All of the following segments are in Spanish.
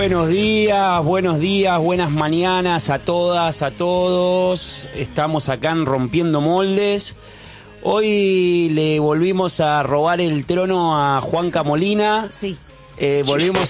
Buenos días, buenas mañanas a todas, a todos. Estamos acá en Rompiendo Moldes. Hoy le volvimos a robar el trono a Juanca Molina. Sí. Volvimos.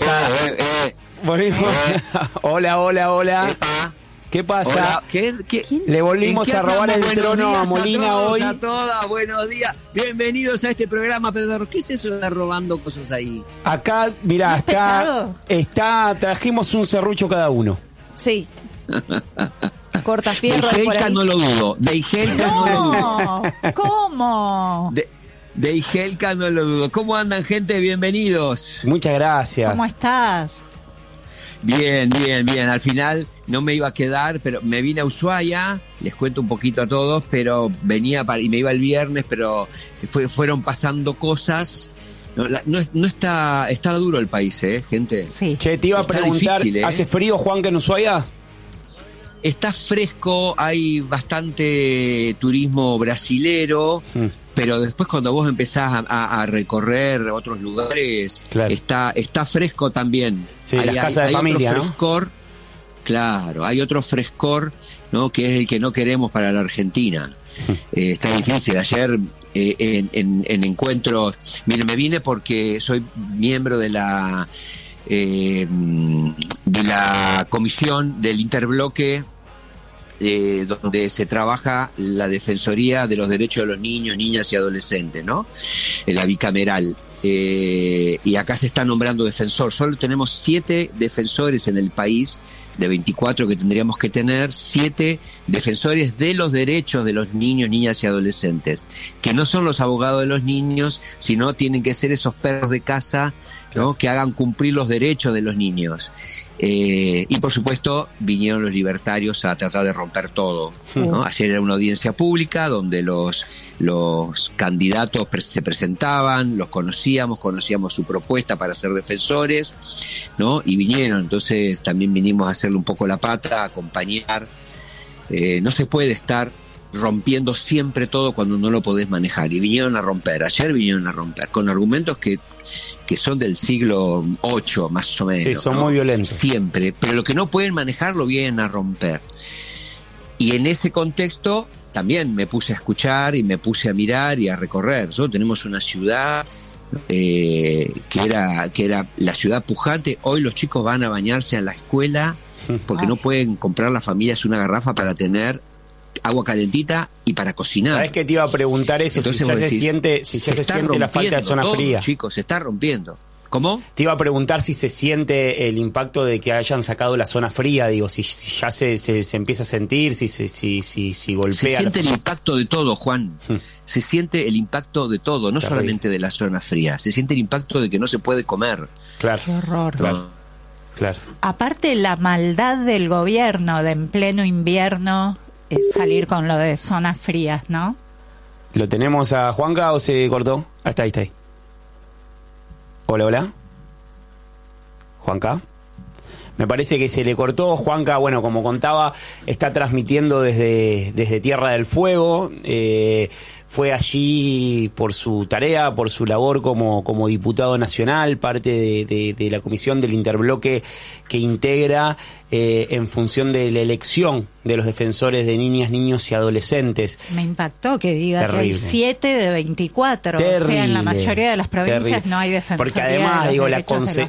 Hola. ¿Qué pasa? Hola, ¿qué? Le volvimos a robar el trono a Molina hoy. A todas, buenos días. Bienvenidos a este programa, Pedro. ¿Qué es eso de estar robando cosas ahí? Acá, mirá, trajimos un serrucho cada uno. Sí. Cortafierro. De Igelka no lo dudo. De Igelka no lo dudo. ¿Cómo? De Igelka no lo dudo. ¿Cómo andan, gente? Bienvenidos. Muchas gracias. ¿Cómo estás? Bien. Al final no me iba a quedar, pero me vine a Ushuaia, les cuento un poquito a todos, pero y me iba el viernes, pero fueron pasando cosas. No está duro el país, gente. Sí. Che, te iba a preguntar, difícil, ¿hace frío, Juanca, en Ushuaia? Está fresco, hay bastante turismo brasilero, pero después cuando vos empezás a recorrer otros lugares, claro, está fresco también. Sí, las casas de familia, otro frescor, ¿no? Claro, hay otro frescor, ¿no? Que es el que no queremos para la Argentina. Está difícil. Ayer en encuentros, mire, me vine porque soy miembro de la comisión del interbloque, donde se trabaja la Defensoría de los Derechos de los Niños, Niñas y Adolescentes, ¿no? La bicameral. Y acá se está nombrando defensor. Solo tenemos 7 defensores en el país, de 24 que tendríamos que tener, 7 defensores de los derechos de los niños, niñas y adolescentes, que no son los abogados de los niños, sino tienen que ser esos perros de casa, ¿no? Que hagan cumplir los derechos de los niños. Y por supuesto vinieron los libertarios a tratar de romper todo, ¿no? Ayer era una audiencia pública donde los candidatos se presentaban, los conocíamos su propuesta para ser defensores, ¿no? Y vinieron, entonces también vinimos a hacerle un poco la pata, a acompañar. No se puede estar rompiendo siempre todo cuando no lo podés manejar, y ayer vinieron a romper con argumentos que son del siglo VIII más o menos. Sí, son, ¿no?, muy violentos siempre, pero lo que no pueden manejar lo vienen a romper. Y en ese contexto también me puse a escuchar y me puse a mirar y a recorrer. Nosotros tenemos una ciudad que era la ciudad pujante. Hoy los chicos van a bañarse a la escuela porque no pueden comprar las familias una garrafa para tener agua calentita y para cocinar. ¿Sabés qué te iba a preguntar eso? Entonces, si ya se siente la falta de zona fría. Chicos, se está rompiendo. ¿Cómo? Te iba a preguntar si se siente el impacto de que hayan sacado la zona fría, digo, si ya se empieza a sentir, si golpea. Se siente el impacto de todo, Juan. Se siente el impacto de todo, no solamente de la zona fría. Se siente el impacto de que no se puede comer. Claro. Qué horror. Claro. Aparte la maldad del gobierno de en pleno invierno salir con lo de zonas frías, ¿no? ¿Lo tenemos a Juanca o se cortó? Ahí está ahí. Hola. Juanca. Me parece que se le cortó. Juanca, bueno, como contaba, está transmitiendo desde Tierra del Fuego. Fue allí por su tarea, por su labor como diputado nacional, parte de la comisión del interbloque que integra en función de la elección de los defensores de niñas, niños y adolescentes. Me impactó que diga terrible, que hay 7 de 24. Terrible, o sea, en la mayoría de las provincias no hay defensoría. Porque además, digo,